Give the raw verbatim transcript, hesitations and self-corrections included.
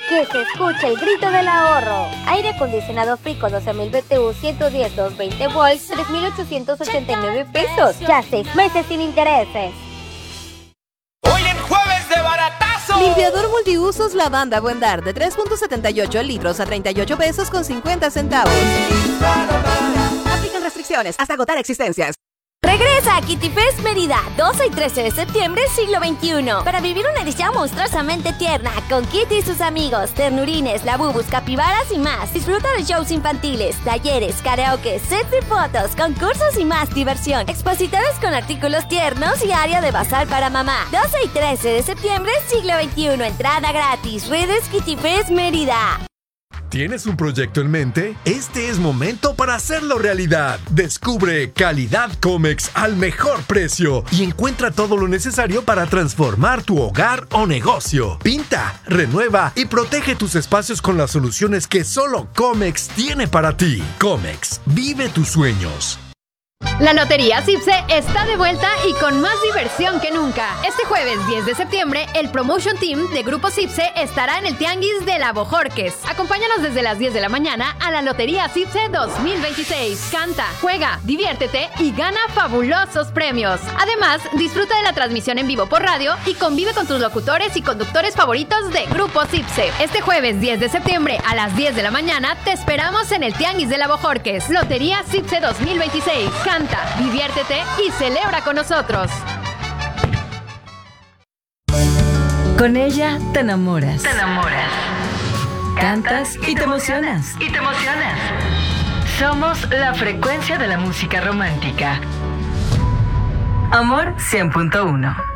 Que se escuche el grito del ahorro. Aire acondicionado Frico doce mil B T U ciento diez doscientos veinte volts, tres mil ochocientos ochenta y nueve pesos. Ya seis meses sin intereses. Hoy en Jueves de Baratazo. Limpiador multiusos Lavanda Buendar de tres punto setenta y ocho litros a treinta y ocho pesos con cincuenta centavos. Aplican restricciones hasta agotar existencias. Regresa a Kitty Fest Mérida, doce y trece de septiembre, siglo veintiuno, para vivir una edición monstruosamente tierna con Kitty y sus amigos, ternurines, labubus, capibaras y más. Disfruta de shows infantiles, talleres, karaoke, sets de fotos, concursos y más diversión. Expositores con artículos tiernos y área de bazar para mamá. doce y trece de septiembre, siglo veintiuno, entrada gratis. Redes Kitty Fest Mérida. ¿Tienes un proyecto en mente? Este es momento para hacerlo realidad. Descubre Calidad Comex al mejor precio y encuentra todo lo necesario para transformar tu hogar o negocio. Pinta, renueva y protege tus espacios con las soluciones que solo Comex tiene para ti. Comex, vive tus sueños. La Lotería Cipse está de vuelta y con más diversión que nunca. Este jueves diez de septiembre, el Promotion Team de Grupo Cipse estará en el Tianguis de la Bojorques. Acompáñanos desde las diez de la mañana a la Lotería Cipse dos mil veintiséis. Canta, juega, diviértete y gana fabulosos premios. Además, disfruta de la transmisión en vivo por radio y convive con tus locutores y conductores favoritos de Grupo Cipse. Este jueves diez de septiembre a las diez de la mañana te esperamos en el Tianguis de la Bojorques. Lotería Cipse dos mil veintiséis. Canta, diviértete y celebra con nosotros. Con ella te enamoras. Te enamoras. Cantas y te emocionas. Y te emocionas. Somos la frecuencia de la música romántica. Amor cien punto uno.